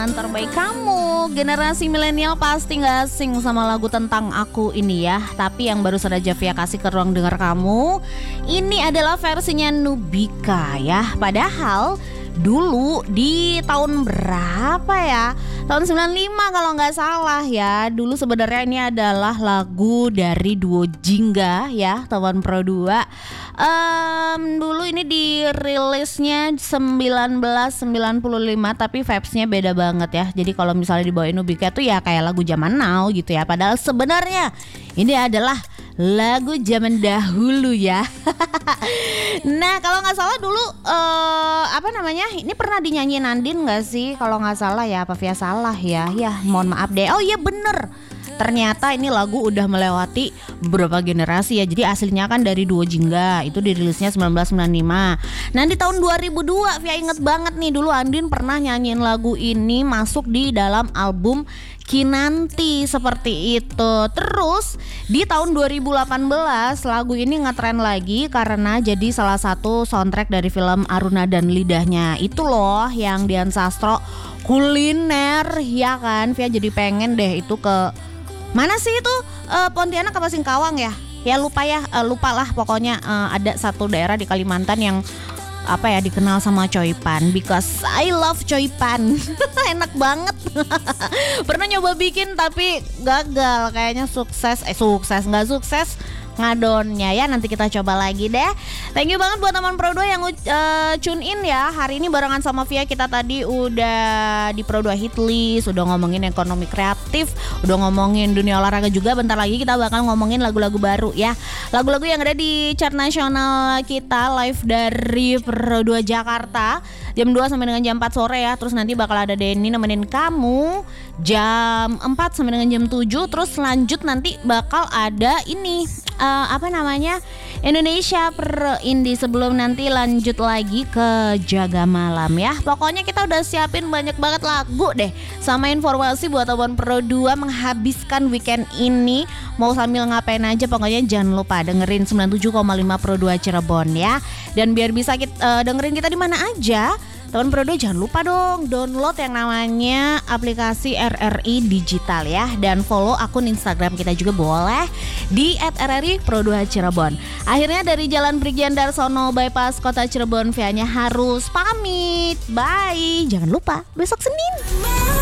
teman terbaik kamu. Generasi milenial pasti gak asing sama lagu Tentang Aku ini ya. Tapi yang baru saja Via kasih ke ruang dengar kamu, ini adalah versinya Nubika ya. Padahal dulu di tahun berapa ya? Tahun 95 kalau nggak salah ya. Dulu sebenarnya ini adalah lagu dari duo Jingga ya, Taman Pro 2. Dulu ini dirilisnya 1995, tapi vibes-nya beda banget ya. Jadi kalau misalnya dibawain Nubika tuh ya kayak lagu zaman now gitu ya. Padahal sebenarnya ini adalah lagu zaman dahulu ya. Nah kalau nggak salah dulu ini pernah dinyanyiin Andin nggak sih? Kalau nggak salah ya, apa Via salah ya? Ya mohon maaf deh. Oh iya bener. Ternyata ini lagu udah melewati beberapa generasi ya. Jadi aslinya kan dari duo Jingga, itu dirilisnya 1995. Nah di tahun 2002 Via inget banget nih, dulu Andin pernah nyanyiin lagu ini masuk di dalam album Kinanti seperti itu. Terus di tahun 2018 lagu ini ngetren lagi karena jadi salah satu soundtrack dari film Aruna dan Lidahnya. Itu loh yang Dian Sastro kuliner ya kan. Via jadi pengen deh itu ke mana sih itu, Pontianak apa Singkawang ya? Ya lupa lah pokoknya ada satu daerah di Kalimantan yang dikenal sama coipan, because I love coipan. Enak banget. Pernah nyoba bikin tapi gagal, kayaknya sukses nggak sukses ngadonnya ya. Nanti kita coba lagi deh. Thank you banget buat teman Pro 2 yang tune in ya. Hari ini barengan sama Via, kita tadi udah di Pro 2 hit list, udah ngomongin ekonomi kreatif, udah ngomongin dunia olahraga juga. Bentar lagi kita bakal ngomongin lagu-lagu baru ya. Lagu-lagu yang ada di chart nasional kita live dari Pro 2 Jakarta jam 2 sampai dengan jam 4 sore ya. Terus nanti bakal ada Denny nemenin kamu jam 4 sampai dengan jam 7. Terus lanjut nanti bakal ada ini Indonesia per Indie, sebelum nanti lanjut lagi ke Jaga Malam ya. Pokoknya kita udah siapin banyak banget lagu deh, sama informasi buat teman Pro 2 menghabiskan weekend ini. Mau sambil ngapain aja pokoknya jangan lupa dengerin 97,5 Pro 2 Cirebon ya. Dan biar bisa dengerin kita di mana aja, teman Pro 2 jangan lupa dong download yang namanya aplikasi RRI Digital ya. Dan follow akun Instagram kita juga boleh di @RRI Pro 2 Cirebon. Akhirnya dari Jalan Brigjen Darsono bypass Kota Cirebon, Vianya harus pamit. Bye. Jangan lupa besok Senin.